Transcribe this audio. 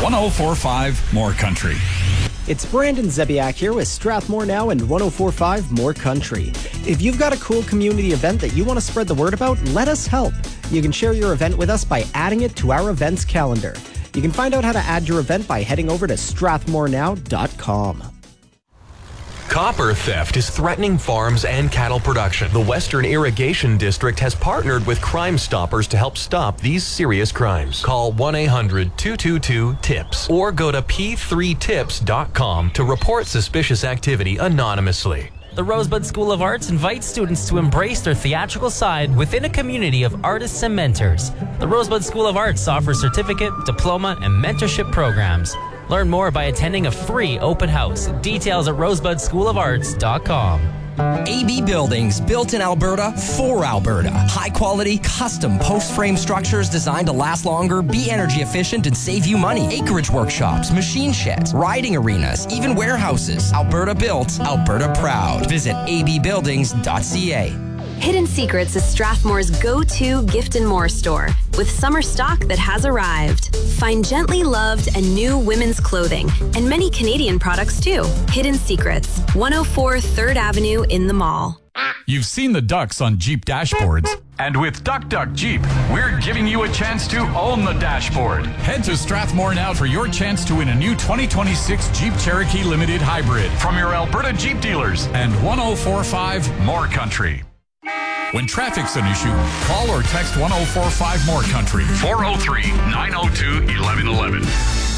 1045 More Country. It's Brandon Zebiak here with Strathmore Now and 1045 More Country. If you've got a cool community event that you want to spread the word about, let us help. You can share your event with us by adding it to our events calendar. You can find out how to add your event by heading over to strathmorenow.com. Copper theft is threatening farms and cattle production. The Western Irrigation District has partnered with Crime Stoppers to help stop these serious crimes. Call 1-800-222-TIPS or go to p3tips.com to report suspicious activity anonymously. The Rosebud School of Arts invites students to embrace their theatrical side within a community of artists and mentors. The Rosebud School of Arts offers certificate, diploma, and mentorship programs. Learn more by attending a free open house. Details at rosebudschoolofarts.com. AB Buildings, built in Alberta for Alberta. High quality, custom post-frame structures designed to last longer, be energy efficient, and save you money. Acreage workshops, machine sheds, riding arenas, even warehouses. Alberta built, Alberta proud. Visit abbuildings.ca. Hidden Secrets is Strathmore's go-to gift and more store with summer stock that has arrived. Find gently loved and new women's clothing and many Canadian products too. Hidden Secrets, 104 3rd Avenue in the mall. You've seen the ducks on Jeep dashboards. And with Duck Duck Jeep, we're giving you a chance to own the dashboard. Head to Strathmore now for your chance to win a new 2026 Jeep Cherokee Limited Hybrid from your Alberta Jeep dealers and 1045 More Country. When traffic's an issue, call or text 1045 More Country, 403-902-1111.